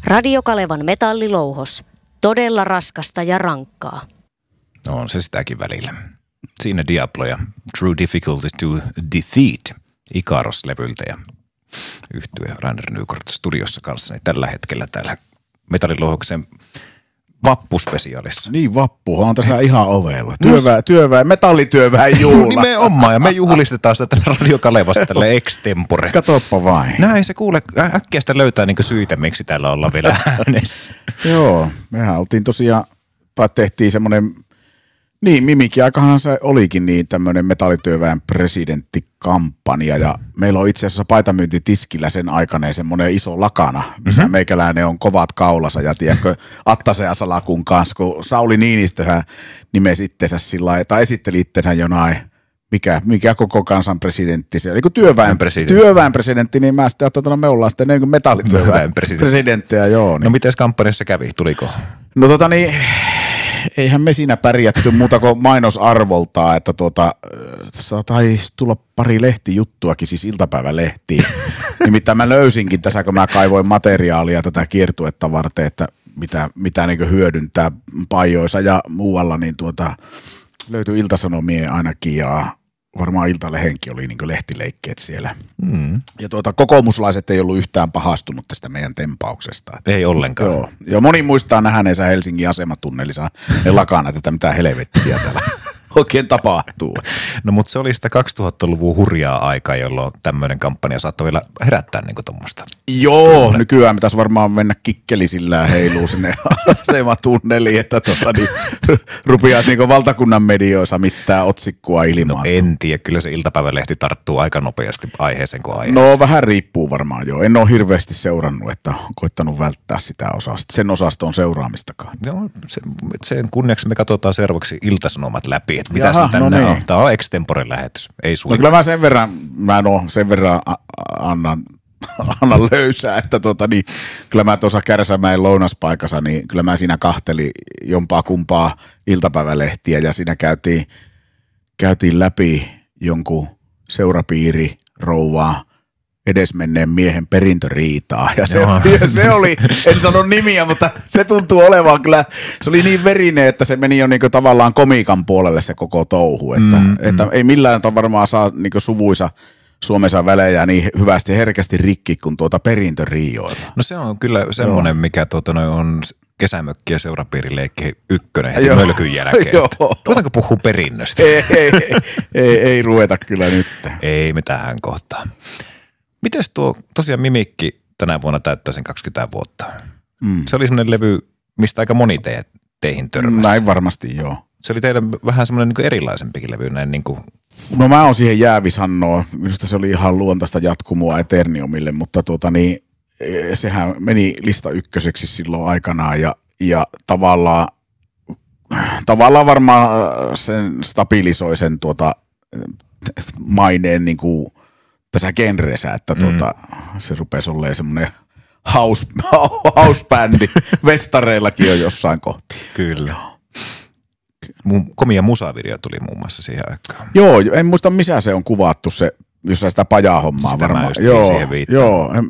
Radio Kalevan metallilouhos. Todella raskasta ja rankkaa. No on se sitäkin välillä. Siinä Diablo ja True Difficulty to Defeat Ikaros-levyltä ja yhtye Rainer Nykort studiossa kanssani tällä hetkellä täällä metallilouhoksen vappuspesiaalissa. Niin, vappuhan on tässä ihan ovella. Metallityöväen juhla. Nimenomaan, ja me juhlistetaan sitä tällä Radio Kalevassa tälle extempore. Katoppa vain. Näin se kuule, äkkiä sitä löytää niin syitä, miksi täällä ollaan vielä äänessä. Joo, mehän oltiin tosiaan, tai tehtiin semmoinen, niin Mimikin aikahan se olikin niin tämmöinen metallityöväen presidenttikampanja, ja meillä on itse asiassa paitamyyntitiskillä sen aikainen semmoinen iso lakana, missä meikäläinen on kovat kaulassa, ja tiedätkö, Attasen Salakun kanssa, kun Sauli Niinistöhän nimesi itsensä sillä lailla, tai esitteli itsensä jonain, mikä koko kansan presidentti se oli, kun työväen presidentti, niin mä sitten ajattelin, että me ollaan sitten niin kuin metallityöväen presidenttejä, joo. Niin. No miten kampanjassa kävi, tuliko? No eihän me siinä pärjätty muuta kuin mainosarvoltaa, että taisi tulla pari lehtijuttuakin, siis iltapäivälehtiin. Nimittäin mä löysinkin tässä, kun mä kaivoin materiaalia tätä kiertuetta varten, että mitä niin hyödyntää pajoissa ja muualla, niin löytyi Ilta-Sanomien ainakin ja varmaan Iltalehenkin oli niin lehtileikkeet siellä. Ja kokoomuslaiset ei ollut yhtään pahastunut tästä meidän tempauksesta. Ei ollenkaan. Joo. Ja moni muistaa nähneensä Helsingin asematunnelissa ne lakanat, että mitä helvettiä täällä oikein tapahtuu. No mutta se oli sitä 2000-luvun hurjaa aikaa, jolloin tämmöinen kampanja saattoi vielä herättää niin tuommoista. Joo, nykyään pitäisi varmaan mennä kikkelisillä heiluu sinne asematunneliin, että rupeaisi niin valtakunnan medioissa mitään otsikkoa ilmaan. No en tiedä, kyllä se iltapäivälehti tarttuu aika nopeasti aiheeseen kuin aiheeseen. No vähän riippuu varmaan joo. En ole hirveästi seurannut, että olen koittanut välttää sitä osasta, sen osaston seuraamistakaan. Joo, sen kunniaksi me katsotaan seuraavaksi Ilta-Sanomat läpi, että mitä se tänne on. Tämä on extempore-lähetys, ei suinkaan. No kyllä mä sen verran annan löysää, että kyllä mä tuossa Kärsämäen lounaspaikassa, niin kyllä mä siinä kahtelin jompaa kumpaa iltapäivälehtiä ja siinä käytiin läpi jonkun seurapiiri rouvaa edesmenneen miehen perintöriitaa. Ja se oli, en sano nimiä, mutta se tuntuu olevan kyllä, se oli niin verinen, että se meni jo niinku tavallaan komiikan puolelle se koko touhu. Että ei millään varmaan saa niinku suvuisa Suomessa välejä niin hyvästi herkästi rikki kuin perintöriioilla. No se on kyllä semmoinen, mikä on kesämökki ja seurapiirileikki ykkönen heti mölkyn jälkeen. Ruvetaanko puhua perinnöstä? Ei ruveta kyllä nyt. Ei mitään kohtaa. Mites tosiaan Mimikki tänä vuonna täyttää sen 20 vuotta? Se oli semmoinen levy, mistä aika moni teihin törmäsi. Näin varmasti, joo. Se oli teidän vähän semmoinen niin erilaisempikin levy. Näin niin kuin. No mä oon siihen jäävisannoo. Minusta se oli ihan luontaista jatkumoa Eterniumille, mutta sehän meni lista ykköseksi silloin aikanaan ja tavallaan varmaan sen stabilisoi sen maineen niin kuin tässä genressä, että se rupesi olemaan semmoinen house-bändi. Vestareillakin on jossain kohti. Kyllä. Komia musavideo tuli muun muassa siihen aikaan. Joo, en muista missä se on kuvattu se, jossa sitä pajahommaa sitä varmaan. Joo,